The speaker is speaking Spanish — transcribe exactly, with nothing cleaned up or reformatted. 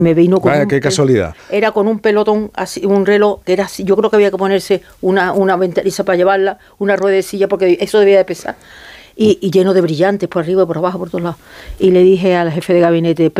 Me vino con Vaya, un qué pel- casualidad. Era con un pelotón, así, un reloj que era así. Yo creo que había que ponerse una, una ventaniza para llevarla, una ruedecilla, porque eso debía de pesar. Y, y lleno de brillantes por arriba y por abajo, por todos lados. Y le dije al jefe de gabinete,